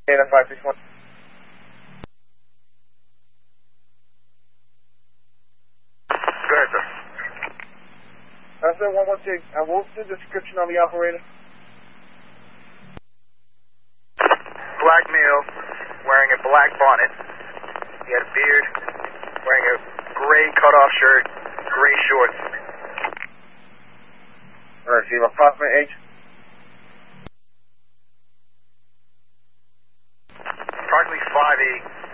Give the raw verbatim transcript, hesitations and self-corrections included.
Data five six one. Go ahead, sir. Uh, sir, one one six. Uh, what was the description of the operator? Black male, wearing a black bonnet. He had a beard, wearing a gray cutoff shirt, gray shorts. Alright, so you have approximate age? Approximately five eight.